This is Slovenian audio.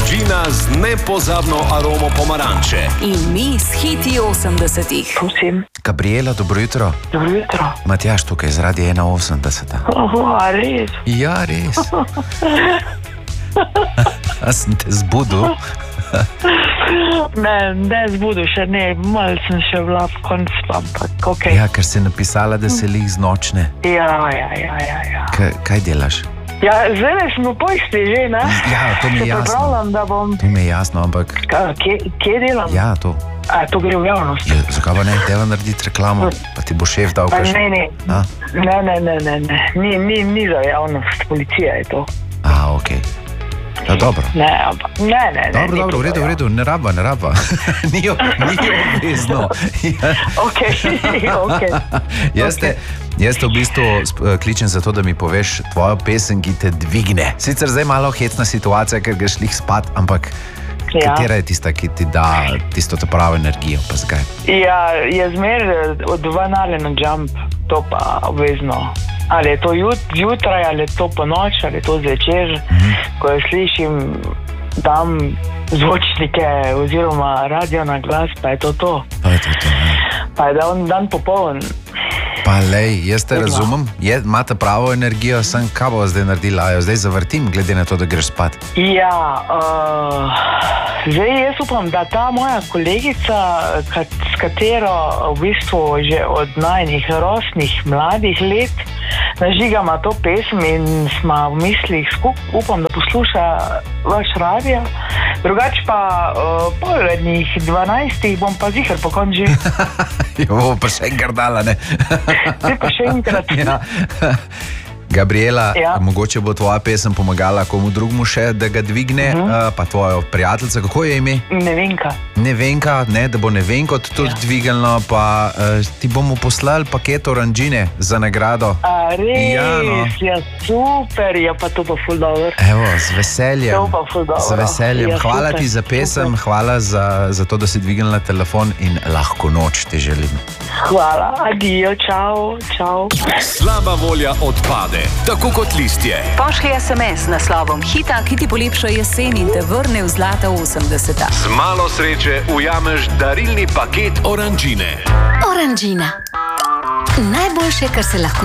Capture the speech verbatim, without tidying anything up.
Orangina z nepozabno aromo pomaranče. In mi s hiti osemdesetih. Prosim. Gabriela, dobro jutro. Dobro jutro. Matjaž tukaj z Radia ena osemdeset. Oh, a res? Ja, res. A sem te zbudil? Ne, ne zbudil še, ne, malo sem še bila v koncu, ampak ok. Ja, ker si napisala, da se lih z nočne. Ja, ja, ja, ja, ja. K, kaj delaš? Ja, zdaj smo pojšli že, ne? Ja, to mi je Se jasno. pripravljam, da bom... To mi je jasno, ampak... Ka, kje, kje delam? Ja, to. A, to gre v javnost? Ja, zakaj pa ne? Deva narediti reklamo, pa ti bo šef dal Pa kaš... ne, ne. A? Ne, ne, ne, ne, ne. Ni, ni, ni za javnost, policija je to. A, okej. Okay. Ja, dobro. Ne, ampak, ne, ne, ne. Dobro, ni dobro, to v redu, za v redu, ne raba, ne raba. ni, ni obvezno. Ja. Ok, ok. Jaz te, jaz te v bistvu sp- kličem zato, da mi poveš tvojo pesem, ki te dvigne. Sicer zdaj malo hecna situacija, ker greš lih spat, ampak Ja. katera je tista, ki ti da tisto to pravo energijo, pa zakaj? Ja, je zmer od dva nale na jump, to pa obvezno. Ali je to jut, jutraj, ali je to po noč, ali je to zvečer, mm-hmm. ko jo slišim, dam zvočnike oziroma radio na glas, pa je to to. Pa je to to, ne? Pa je dan, dan popoln. Pa lej, jaz te razumem, je, imate pravo energijo, sem kaj bo zdaj naredila, jo zdaj zavrtim, glede na to, da greš spat. Ja, uh, zdaj jaz upam, da ta moja kolegica, kat, s katero v bistvu že od najnih rosnih mladih let nažigama to pesem in smo v mislih skup, upam, da posluša vaš radio. Drugače pa uh, polednih dvanajstih bom pa zihar pokončil. Jo, pa še enkrat dala, ne? Zdaj pa še enkrat. Ja. Gabriela, Ja. mogoče bo tvoja pesem pomagala komu drugmu še, da ga dvigne, uh -huh. pa tvojo prijateljico, kako je ime? Nevenka. Nevenka, ne, da bo Nevenko tudi ja. dvignilo, pa uh, ti bomo poslali paket Orangine za nagrado. A res, Ja, no. ja, super, je pa to pa ful dobro. Evo, z veseljem. To pa ful dobro. Z veseljem. Ja, Hvala super, ti za pesem, super. hvala za, za to, da si dvignila telefon in lahko noč ti želim. Hvala, adijo, čau, čau. Slaba volja odpade, tako kot listje. Pošlji es em es z naslovom Hita, ki ti polepša jesen in te vrne v zlata osemdeseta. Z malo sreče ujameš darilni paket Orangine. Orangina. Najboljše, kar se lahko